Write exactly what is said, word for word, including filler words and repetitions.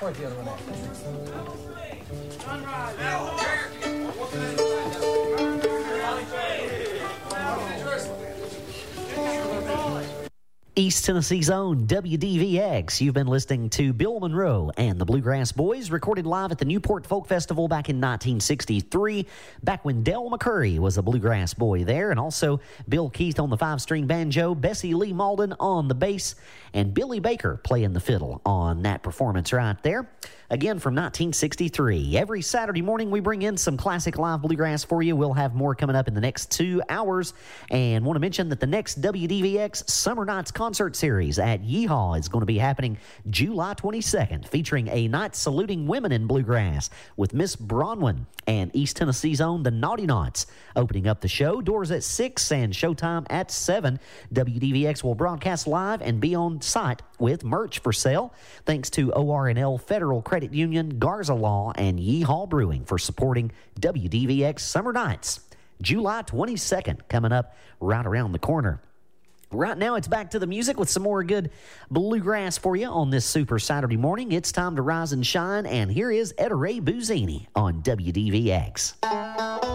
Where's the other one East Tennessee's own W D V X. You've been listening to Bill Monroe and the Bluegrass Boys, recorded live at the Newport Folk Festival back in nineteen sixty-three, back when Del McCurry was a bluegrass boy there, and also Bill Keith on the five-string banjo, Bessie Lee Malden on the bass, and Billy Baker playing the fiddle on that performance right there. Again, from nineteen sixty-three. Every Saturday morning, we bring in some classic live bluegrass for you. We'll have more coming up in the next two hours. And want to mention that the next W D V X Summer Nights Concert Series at Yeehaw is going to be happening July twenty-second, featuring a night saluting women in bluegrass with Miss Bronwyn and East Tennessee's own The Naughty Knots opening up the show. Doors at six and showtime at seven. W D V X will broadcast live and be on site with merch for sale. Thanks to O R N L Federal Credit Union, Garza Law, and Yeehaw Brewing for supporting W D V X Summer Nights. July twenty-second coming up right around the corner. Right now, it's back to the music with some more good bluegrass for you on this super Saturday morning. It's time to rise and shine, and here is Etta Ray Boozini on W D V X.